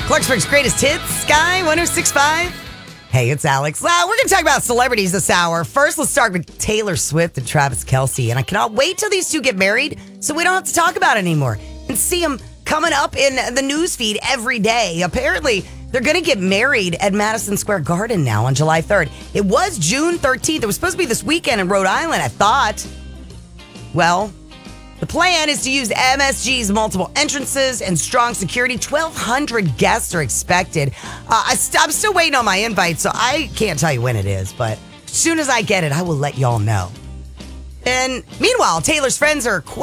Clarksburg's greatest hits, Sky 106.5. Hey, it's Alex. We're going to talk about celebrities this hour. First, let's start with Taylor Swift and Travis Kelce. And I cannot wait till these two get married so we don't have to talk about it anymore and see them coming up in the news feed every day. Apparently, they're going to get married at Madison Square Garden now on July 3rd. It was June 13th. It was supposed to be this weekend in Rhode Island, I thought. Well, the plan is to use MSG's multiple entrances and strong security. 1,200 guests are expected. I'm still waiting on my invite, so I can't tell you when it is. But as soon as I get it, I will let y'all know. And meanwhile, Taylor's friends are